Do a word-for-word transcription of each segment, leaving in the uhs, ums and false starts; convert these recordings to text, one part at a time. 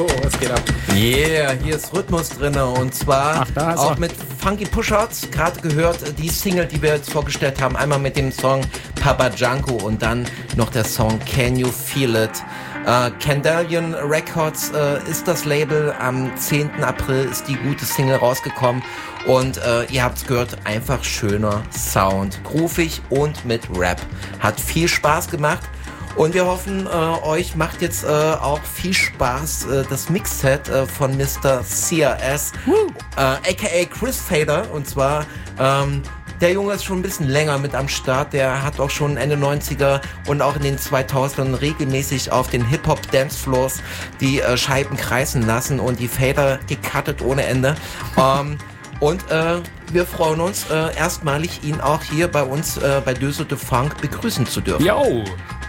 Oh, was geht ab? Yeah, hier ist Rhythmus drin und zwar Ach, auch er. mit Funky Pushouts. Gerade gehört die Single, die wir jetzt vorgestellt haben, einmal mit dem Song Papa Django und dann noch der Song Can You Feel It. Uh, Candelian Records uh, ist das Label. Am zehnten April ist die gute Single rausgekommen und uh, ihr habt's gehört, einfach schöner Sound, groovig und mit Rap. Hat viel Spaß gemacht. Und wir hoffen, äh, euch macht jetzt äh, auch viel Spaß äh, das Mixset äh, von Mister C R S, äh, aka Chris Fader. Und zwar, ähm, der Junge ist schon ein bisschen länger mit am Start. Der hat auch schon Ende neunziger und auch in den zweitausendern regelmäßig auf den Hip-Hop-Dance-Floors die äh, Scheiben kreisen lassen und die Fader gecuttet ohne Ende. ähm, und äh, wir freuen uns, äh, erstmalig ihn auch hier bei uns äh, bei Döse de Funk begrüßen zu dürfen. Yo!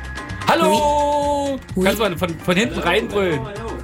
Hallo! Ui. Kannst du mal von, von hinten reinbrüllen?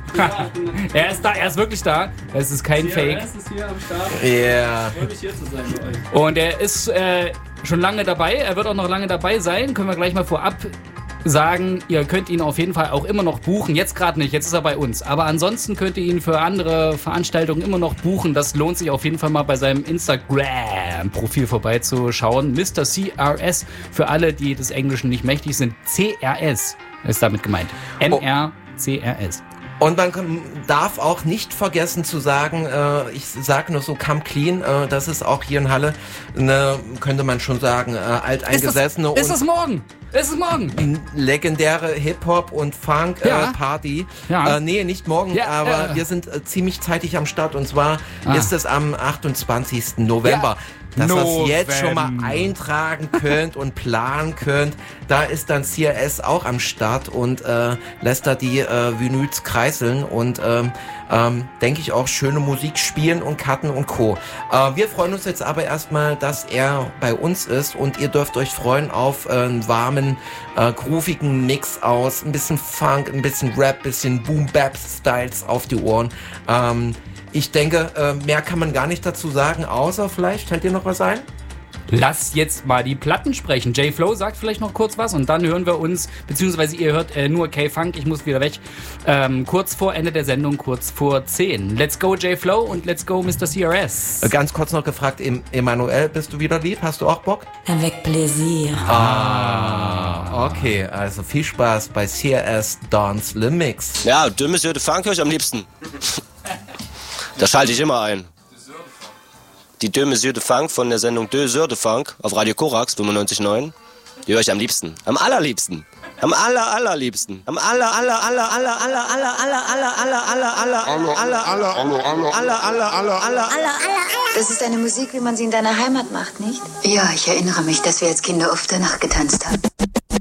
Er ist da, er ist wirklich da. Es ist kein Fake. Er ist hier am Start. Ja. Yeah. Ich freue mich hier zu sein mit euch. Und er ist äh, schon lange dabei. Er wird auch noch lange dabei sein. Können wir gleich mal vorab sagen. Ihr könnt ihn auf jeden Fall auch immer noch buchen. Jetzt gerade nicht, jetzt ist er bei uns. Aber ansonsten könnt ihr ihn für andere Veranstaltungen immer noch buchen. Das lohnt sich auf jeden Fall mal bei seinem Instagram-Profil vorbeizuschauen. Mister C R S, für alle, die des Englischen nicht mächtig sind. C R S ist damit gemeint. M R C R S. Und man kann, darf auch nicht vergessen zu sagen, äh, ich sage nur so, come clean, äh, das ist auch hier in Halle eine, könnte man schon sagen, äh, alteingesessene Ist es morgen? Ist es morgen? legendäre Hip-Hop- und Funk-Party. Ja. Ja. Äh, nee, nicht morgen, Ja, aber äh. wir sind äh, ziemlich zeitig am Start und zwar Ah. ist es am achtundzwanzigsten November. Dass ihr es jetzt schon mal November. eintragen könnt und planen könnt. Da ist dann C R S auch am Start und äh, lässt da die äh, Vinyls kreiseln und ähm, ähm, denke ich auch schöne Musik spielen und cutten und Co. Äh, wir freuen uns jetzt aber erstmal, dass er bei uns ist und ihr dürft euch freuen auf äh, einen warmen, äh, groovigen Mix aus ein bisschen Funk, ein bisschen Rap, ein bisschen Boom-Bap-Styles auf die Ohren. Ähm, Ich denke, äh, mehr kann man gar nicht dazu sagen, außer vielleicht, fällt dir noch was ein? Lass jetzt mal die Platten sprechen. J-Flow sagt vielleicht noch kurz was und dann hören wir uns, beziehungsweise ihr hört äh, nur K-Funk, ich muss wieder weg, ähm, kurz vor Ende der Sendung, kurz vor zehn. Let's go J-Flow und let's go Mister C R S. Äh, ganz kurz noch gefragt, em- Emanuel, bist du wieder lieb? Hast du auch Bock? Avec plaisir. Ah, okay, also viel Spaß bei C R S Dance Le Mix. Ja, Deux Monsieur de Funk höre ich am liebsten. Da schalte ich immer ein. Die Deux Monsieur de Funk von der Sendung Deux Heures de Funk auf Radio Korax fünfundneunzig Komma neun, die höre ich am liebsten. Am allerliebsten. Am aller allerliebsten. Am aller aller aller aller aller aller aller aller aller aller aller aller aller aller aller aller aller. Das ist eine Musik, wie man sie in deiner Heimat macht, nicht? Ja, ich erinnere mich, dass wir als Kinder oft danach getanzt haben.